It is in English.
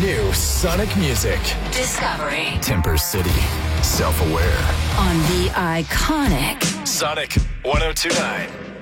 new Sonic music. Discovery. Temper City. Self-aware. On the iconic Sonic 1029.